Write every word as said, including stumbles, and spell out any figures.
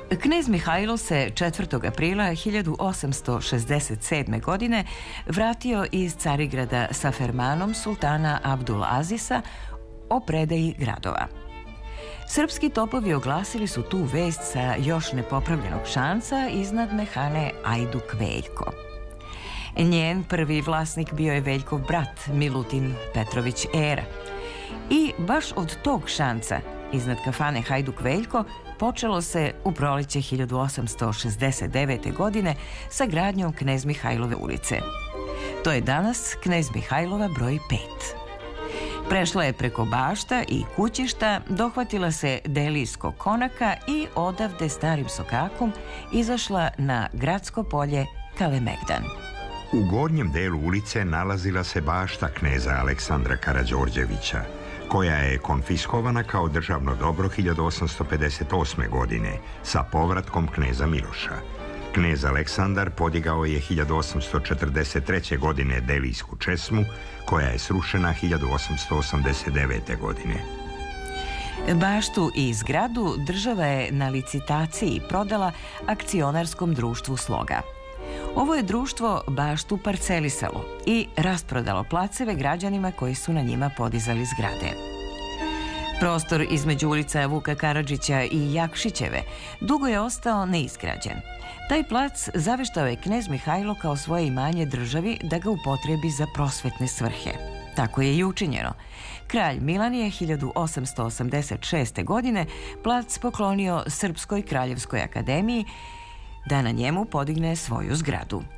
Knez Mihajlo se četvrtog aprila hiljadu osamsto šezdeset sedme. godine vratio iz Carigrada sa fermanom sultana Abdul Azisa o predaji gradova. Srpski topovi oglasili su tu vest sa još nepopravljenog šanca iznad mehane Ajduk Veljko. Njen prvi vlasnik bio je Veljkov brat Milutin Petrović Era. I baš od tog šanca iznad kafane Hajduk Veljko počelo se u proleće hiljadu osamsto šezdeset devete. godine sa gradnjom Knez Mihajlove ulice. To je danas Knez Mihajlova broj pet. Prešla je preko bašta i kućišta, dohvatila se Delijskog konaka i odavde starim sokakom izašla na gradsko polje Kalemegdan. U gornjem delu ulice nalazila se bašta kneza Aleksandra Karađorđevića, koja je konfiskovana kao državno dobro hiljadu osamsto pedeset osme. godine sa povratkom kneza Miloša. Knez Aleksandar podigao je hiljadu osamsto četrdeset treće. godine Delijsku česmu, koja je srušena hiljadu osamsto osamdeset devete. godine. Baštu i zgradu država je na licitaciji prodala akcionarskom društvu Sloga. Ovo je društvo baštu parcelisalo i rasprodalo placeve građanima koji su na njima podizali zgrade. Prostor između ulica Vuka Karadžića i Jakšićeve dugo je ostao neizgrađen. Taj plac zaveštao je knez Mihajlo kao svoje imanje državi da ga upotrebi za prosvetne svrhe. Tako je i učinjeno. Kralj Milan je hiljadu osamsto osamdeset šeste. godine plac poklonio Srpskoj kraljevskoj akademiji da na njemu podigne svoju zgradu.